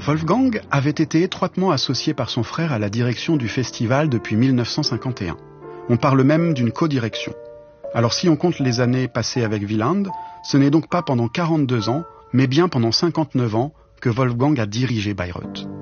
Wolfgang avait été étroitement associé par son frère à la direction du festival depuis 1951. On parle même d'une co-direction. Alors si on compte les années passées avec Wieland, ce n'est donc pas pendant 42 ans, mais bien pendant 59 ans que Wolfgang a dirigé Bayreuth.